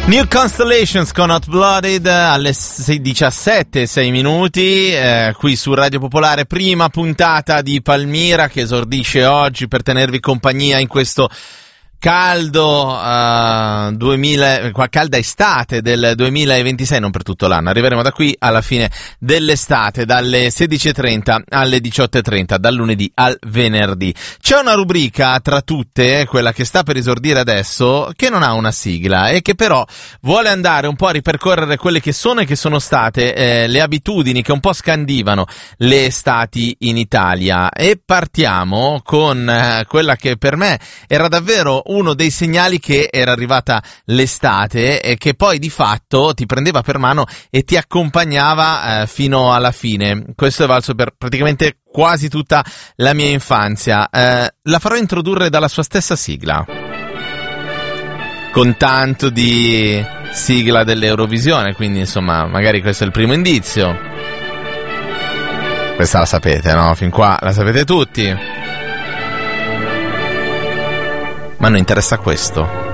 New Constellations con Hot Blooded alle 17:06 minuti, qui su Radio Popolare, prima puntata di Palmira che esordisce oggi per tenervi compagnia in questo calda estate del 2026, non per tutto l'anno. Arriveremo da qui alla fine dell'estate, dalle 16:30 alle 18:30, dal lunedì al venerdì. C'è una rubrica tra tutte, quella che sta per esordire adesso, che non ha una sigla e che però vuole andare un po' a ripercorrere quelle che sono e che sono state le abitudini che un po' scandivano le estati in Italia. E partiamo con quella che per me era davvero uno dei segnali che era arrivata l'estate e che poi di fatto ti prendeva per mano e ti accompagnava fino alla fine. Questo è valso per praticamente quasi tutta la mia infanzia. La farò introdurre dalla sua stessa sigla, con tanto di sigla dell'Eurovisione, quindi insomma magari questo è il primo indizio. Questa la sapete, no? Fin qua la sapete tutti. Ma non interessa questo.